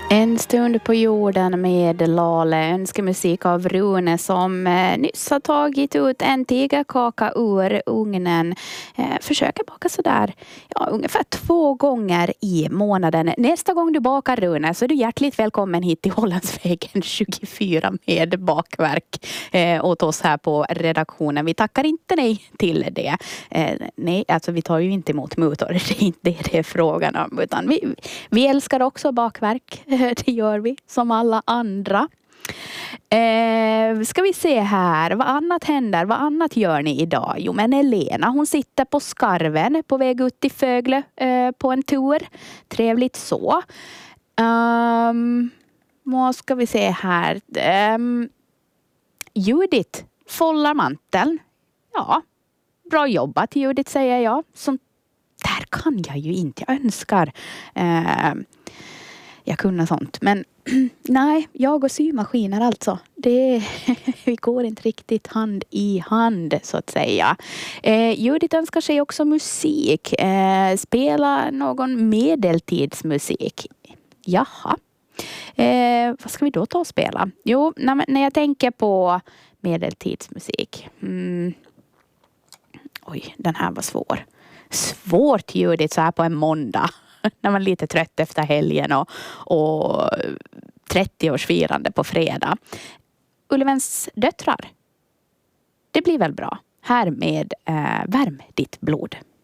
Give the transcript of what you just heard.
En stund på jorden med Lale, önskemusik av Rune som nyss har tagit ut en tigerkaka ur ugnen. Försöker baka sådär ungefär 2 gånger i månaden. Nästa gång du bakar, Rune, så är du hjärtligt välkommen hit till Hollandsvägen 24 med bakverk åt oss här på redaktionen. Vi tackar inte nej till det. Nej, alltså vi tar ju inte emot mutor. Det är inte det är frågan om, utan vi älskar också bakverk. Det gör vi som alla andra. Ska vi se här. Vad annat händer? Vad annat gör ni idag? Jo, men Elena, hon sitter på Skarven på väg ut till Fögle på en tur. Trevligt så. Vad ska vi se här? Judith follar manteln. Ja, bra jobbat Judith, säger jag. Sånt där kan jag ju inte. Jag önskar jag kunde sånt. Men nej, jag och symaskiner alltså. Vi går inte riktigt hand i hand så att säga. Judith önskar sig också musik. Spela någon medeltidsmusik. Jaha. Vad ska vi då ta och spela? Jo, när jag tänker på medeltidsmusik. Oj, den här var svår. Svårt Judith så här på en måndag. När man är lite trött efter helgen och 30-årsfirande på fredag. Ulvens döttrar. Det blir väl bra. Här med Värm ditt blod.